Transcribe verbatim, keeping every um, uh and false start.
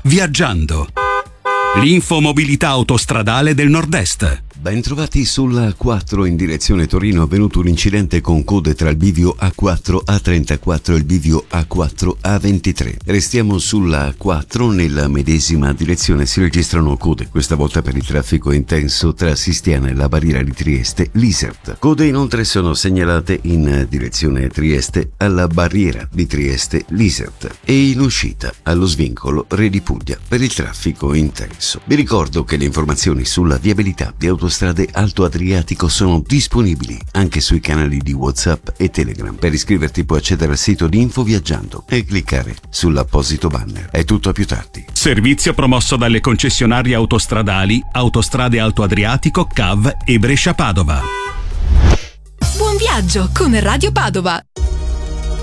Viaggiando. L'info mobilità autostradale del Nord-Est. Ben trovati sulla A quattro in direzione Torino. È avvenuto un incidente con code tra il bivio A quattro A trentaquattro e il bivio A quattro A ventitré. Restiamo sulla A quattro, nella medesima direzione si registrano code, questa volta per il traffico intenso tra Sistiana e la barriera di Trieste, l'Isert. Code inoltre sono segnalate in direzione Trieste alla barriera di Trieste, l'Isert, e in uscita allo svincolo Re di Puglia per il traffico intenso. Vi ricordo che le informazioni sulla viabilità di autostrade Alto Adriatico sono disponibili anche sui canali di WhatsApp e Telegram. Per iscriverti puoi accedere al sito di Info Viaggiando e cliccare sull'apposito banner. È tutto a più tardi. Servizio promosso dalle concessionarie autostradali Autostrade Alto Adriatico, C A V e Brescia Padova. Buon viaggio con Radio Padova.